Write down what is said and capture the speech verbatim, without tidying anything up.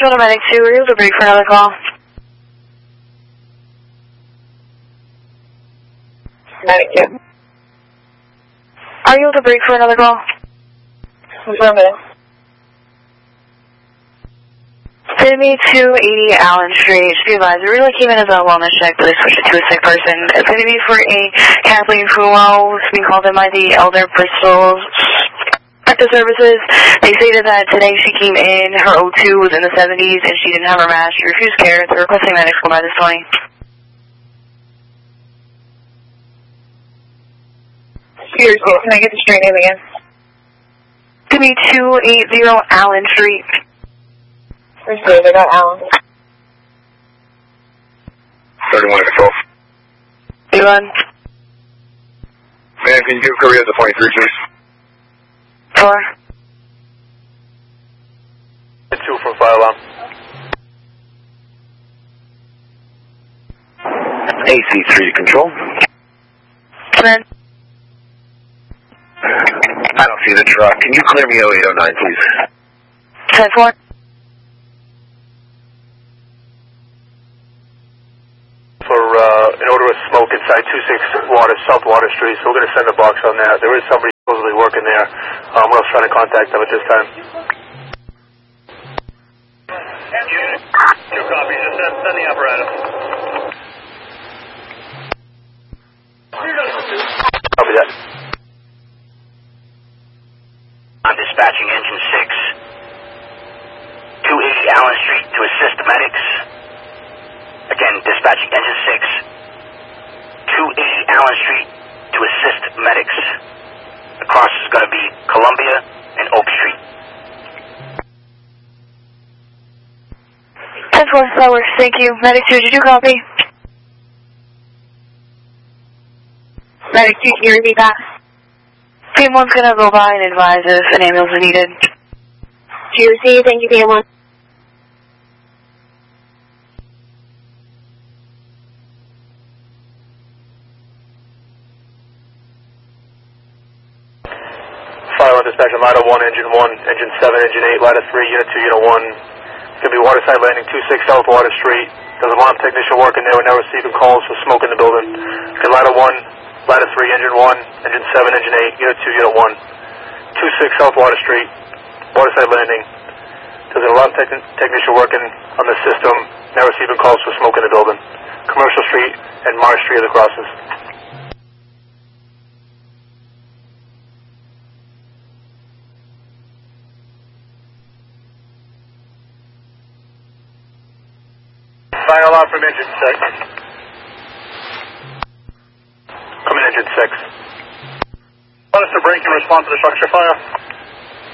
Control to Medic two, are you able to break for another call? Medic two. Are you able to break for another call? Affirmative. Sydney two eighty Allen Street. Be advised, we really came in as a wellness check, but they switched it to a sick person. It's going to be for a Kathleen Fumo, who's being called in by the Elder Bristol Protective Services. They stated that today she came in, her O two was in the seventies, and she didn't have her mask. She refused care. They're requesting medics come by this twenty. Excuse me, can I get the street name again? Sydney two eighty Allen Street. First name, I got Alan. thirty-one control. thirty-one. Man, can you give Korea the twenty-three, please? four. two from fire alarm. A C three to control. Come in. I don't see the truck. Can you clear me oh eight oh nine, please? ten four. For, uh, in order of smoke inside two six Water, South Water Street, so we're going to send a box on that. There is somebody supposedly working there. Um, we're also trying to contact them at this time. Two copies, just send, send the apparatus. Copy that. I'm dispatching engine six, two eighty Allen Street to assist the medics. Again, dispatching engine six, two eighty Allen Street to assist medics. The cross is going to be Columbia and Oak Street. ten four, that works. Thank you. Medic two, did you copy? Medic two, can you repeat that? P M one's going to go by and advise if an ambulance is needed. G R C, thank you, P M one. Fire on dispatch on ladder one, engine one, engine seven, engine eight, ladder three, unit two, unit one. It's going to be Waterside Landing, two six South Water Street. There's a alarm technician working there. We're now receiving calls for smoke in the building. Okay, ladder one, ladder three, engine one, engine seven, engine eight, unit two, unit one. two six South Water Street, Waterside Landing. There's an alarm techn technician working on the system. Now receiving calls for smoke in the building. Commercial Street and Marsh Street are the crosses. Fire alarm from engine six. Come in, engine six. Want us to break in response to the structure fire?